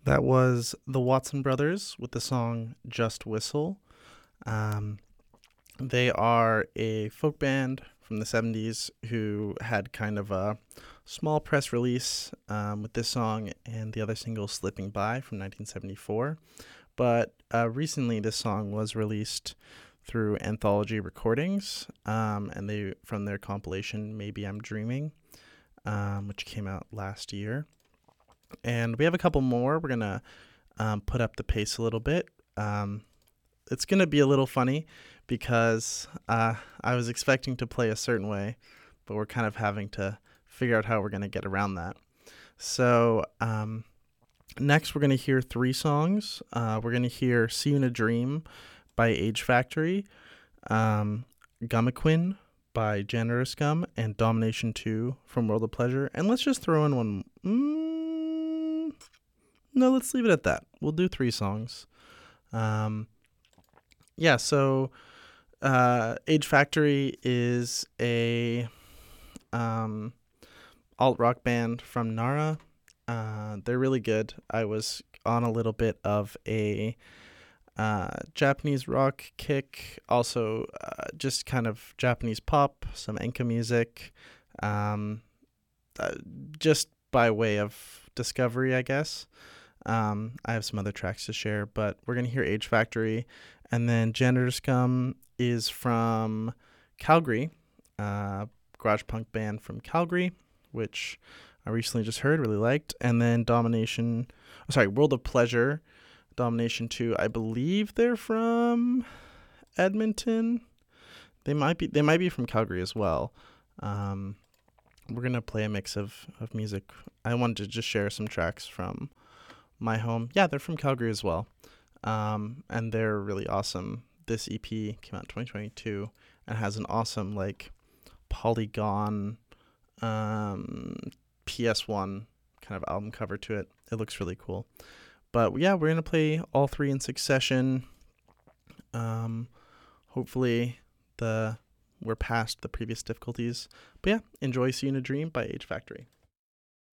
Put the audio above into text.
That was the Watson Brothers with the song Just Whistle. Um, they are a folk band from the 70s who had kind of a small press release with this song and the other single Slipping By from 1974. But recently, this song was released through Anthology Recordings, and they from their compilation Maybe I'm Dreaming, which came out last year. And we have a couple more. We're gonna put up the pace a little bit. It's gonna be a little funny because I was expecting to play a certain way, but we're kind of having to figure out how we're gonna get around that. So next, we're gonna hear three songs. We're gonna hear "See You in a Dream" by Age Factory, "Gummaquin" by Janitor Scum, and "Domination 2" from World of Pleasure. And let's just throw in one. No, let's leave it at that. We'll do three songs. So Age Factory is a alt rock band from Nara. They're really good. I was on a little bit of a Japanese rock kick, also just kind of Japanese pop, some enka music, just by way of discovery, I guess. I have some other tracks to share, but we're going to hear Age Factory. And then Janitor Scum is from Calgary, garage punk band from Calgary, which I recently just heard, really liked. And then World of Pleasure, Domination 2. I believe they're from Edmonton. They might be from Calgary as well. We're going to play a mix of music. I wanted to just share some tracks from my home. Yeah, they're from Calgary as well. And they're really awesome. This EP came out in 2022 and has an awesome polygon PS1 kind of album cover to it. It looks really cool. But yeah, we're going to play all three in succession. Hopefully we're past the previous difficulties. But yeah, enjoy "See You in a Dream" by Age Factory.